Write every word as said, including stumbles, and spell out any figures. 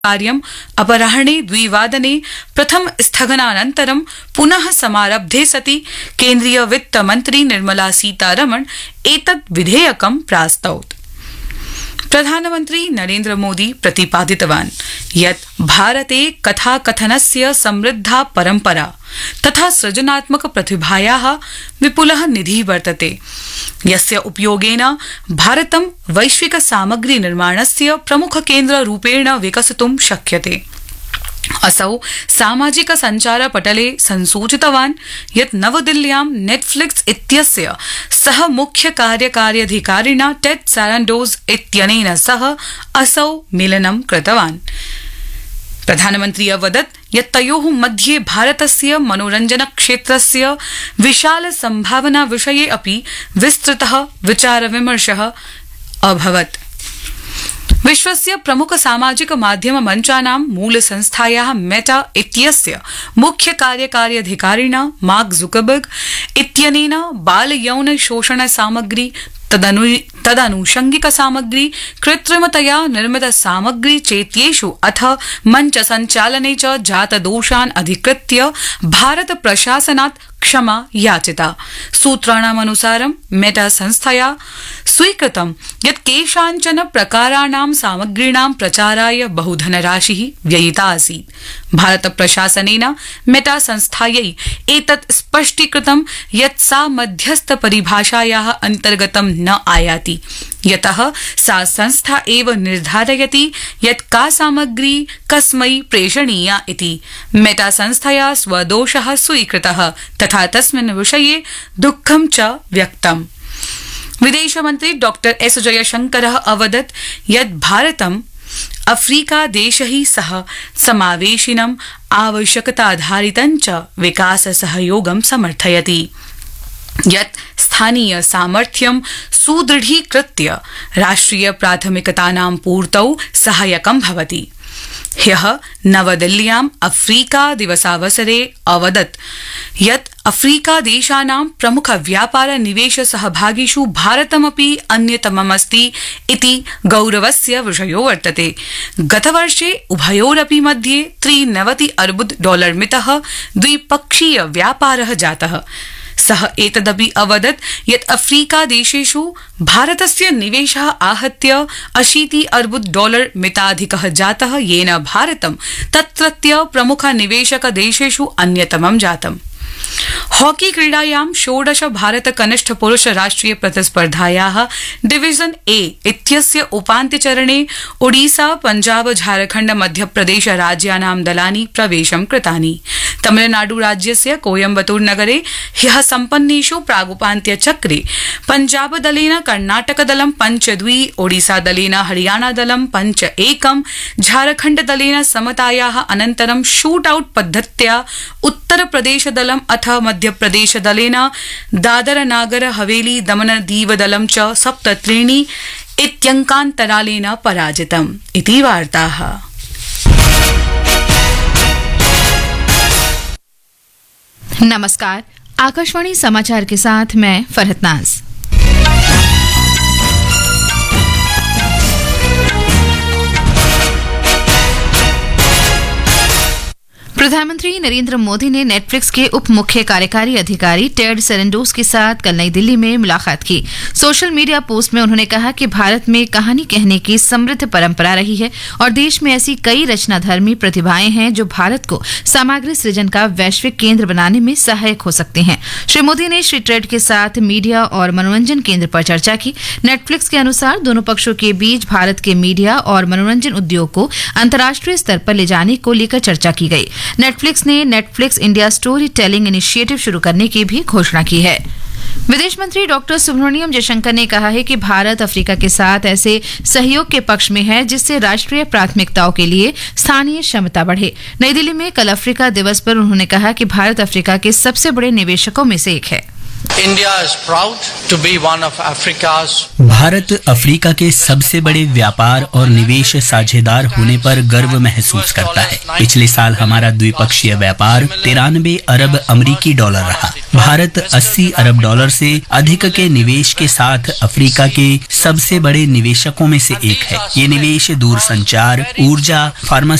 कार्यम् अपराह्णे द्विवादने प्रथम स्थगनानन्तरं पुनः समारब्धे सति केन्द्रीय वित्तमन्त्री निर्मला सीतारमण एतत् विधेयकं प्रास्तौत्। प्रधानमन्त्री नरेन्द्र मोदी प्रतिपादितवान् यत् भारते कथाकथनस्य समृद्धा परम्परा तथा सृजनात्मक प्रतिभायाः विपुलः निधिः वर्तते, यस्य उपयोगेन भारतं वैश्विक सामग्री निर्माणस्य प्रमुख केन्द्ररूपेण विकसितुं शक्यते। असौ सामाजिक संचार पटले संसूचितवान् यत् नवदिल्ल्यां नेटफ्लिक्स इत्यस्य सह मुख्य कार्यकार्यधिकारिणा टेड सारांडोज इत्यनेन सह असौ मेलनं कृतवान्। प्रधानमन्त्री अवदत् यत् तयोः मध्ये भारतस्य मनोरञ्जन क्षेत्रस्य विशाल सम्भावना विषये अपि विस्तृतः विचारविमर्शः अभवत्। विश्वस्य प्रमुख सामाजिक माध्यम मंचानां मूल संस्थायाः मेटा इत्यस्य मुख्य कार्यकार्यधिकारिणा मार्क जुकरबर्ग इत्यनेन बाल यौन शोषण सामग्री तदनु तदनुषंगिक सामग्री कृत्रिमतया निर्मित सामग्री चेत्येषु अथ मंच संचालने च जात दोषान् अधिकृत्य भारत प्रशासनात् क्षमा याचिता। सूत्राणामनुसारं मेटा संस्थया स्वीकृतं यत् केषाञ्चन प्रकाराणां सामग्रीणां प्रचाराय बहुधनराशिः व्ययिता आसीत्। भारत प्रशासनेन मेटा संस्थायै एतत् स्पष्टीकृतं यत् सा मध्यस्थ परिभाषायाः अन्तर्गतं न आयाति, यतः सा संस्था एव निर्धारयति यत् का सामग्री कस्मै प्रेषणीया इति। मेटा संस्थया स्वदोषः स्वीकृतः तथा तस्मिन् विषये दुःखं च व्यक्तम्। विदेशमन्त्री डॉक्टर एस जयशंकरः अवदत् यत् भारतम् अफ्रीका देशैः सह समावेशिनम् आवश्यकताधारितं च विकास सहयोगं समर्थयति, यत् स्थानीय सामर्थ्यं सुदृढीकृत्य राष्ट्रिय प्राथमिकतानां पूर्तौ सहायकं भवति। ह्यः नवदिल्ल्याम् अफ्रीका दिवसावसरे अवदत् यत् अफ्रीका देशानां प्रमुख व्यापार निवेश सहभागिषु भारतमपि अन्यतममस्ति इति गौरवस्य विषयो वर्तते। गतवर्षे उभयोरपि मध्ये त्रिनवति अर्बुद डॉलर मितः द्विपक्षीय व्यापारः जातः। सः एतदपि अवदत् यत् अफ्रीका देशेषु भारतस्य निवेशः आहत्य अशीति अर्बुद डॉलर मिताधिकः जातः, येन भारतं तत्रत्य प्रमुख निवेशक देशेषु अन्यतमं जातम्। हॉकी क्रीडायां षोडश भारत कनिष्ठ पुरुष राष्ट्रिय प्रतिस्पर्धायाः डिविजन ए इत्यस्य उपान्त्यचरणे ओडिसा पंजाब झारखण्ड मध्यप्रदेश राज्यानां दलानि प्रवेशं कृतानि। तमिलनाडु राज्यस्य कोयम्बतूर नगरे ह्यः सम्पन्नेषु प्रागुपान्त्यचक्रे पंजाब दलेन कर्णाटक दलं पंच द्वि, ओडिसा दलेन हरियाणा दलं पंच एकं, झारखण्ड दलेन समतायाः अनन्तरं शूट आउट पद्धत्या उत्तर प्रदेश दलं अथ मध्यप्रदेश दलेन दादर नागर हवेली दमन दीव दलं च सप्त त्रीणि इत्यङ्कान्तरालेन पराजितम् इति वार्ताः। नमस्कार, आकाशवाणी समाचार के साथ मैं फरहत नाज। प्रधानमंत्री नरेंद्र मोदी ने नेटफ्लिक्स के उप मुख्य कार्यकारी अधिकारी टेड सारांडोज के साथ कल नई दिल्ली में मुलाकात की। सोशल मीडिया पोस्ट में उन्होंने कहा कि भारत में कहानी कहने की समृद्ध परंपरा रही है और देश में ऐसी कई रचनाधर्मी प्रतिभाएं हैं जो भारत को सामग्री सृजन का वैश्विक केंद्र बनाने में सहायक हो सकते हैं। श्री मोदी ने श्री टेड के साथ मीडिया और मनोरंजन केंद्र पर चर्चा की। नेटफ्लिक्स के अनुसार दोनों पक्षों के बीच भारत के मीडिया और मनोरंजन उद्योग को अंतर्राष्ट्रीय स्तर पर ले जाने को लेकर चर्चा की गई। नेटफ्लिक्स ने Netflix India story telling initiative शुरू करने की भी घोषणा की है। विदेश मंत्री डॉक्टर सुब्रमण्यम जयशंकर ने कहा है कि भारत अफ्रीका के साथ ऐसे सहयोग के पक्ष में है जिससे राष्ट्रीय प्राथमिकताओं के लिए स्थानीय क्षमता बढ़े। नई दिल्ली में कल अफ्रीका दिवस पर उन्होंने कहा कि भारत अफ्रीका के सबसे बड़े निवेशकों में से एक है। India is proud to be one of Africa's Bharat Africa के सबसे बड़े व्यापार और निवेश साझेदार होने पर गर्व महसूस करता है। पिछले साल हमारा द्विपक्षीय व्यापार तिरानवे अरब अमरीकी डॉलर रहा। भारत अस्सी अरब डॉलर से अधिक के निवेश के साथ अफ्रीका के सबसे बड़े निवेशकों में से एक है। ये निवेश दूरसंचार, ऊर्जा, फार्मा